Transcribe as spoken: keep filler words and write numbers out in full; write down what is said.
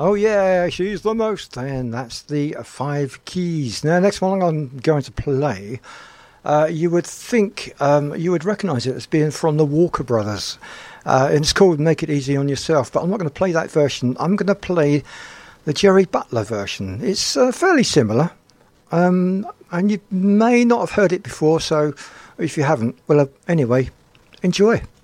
Oh yeah, she's the most, and that's the Five Keys. Now, next one I'm going to play, uh, you would think um, you would recognise it as being from the Walker Brothers, uh, and it's called "Make It Easy on Yourself." But I'm not going to play that version. I'm going to play the Jerry Butler version. It's uh, fairly similar, um, and you may not have heard it before. So, if you haven't, well, uh, anyway, enjoy.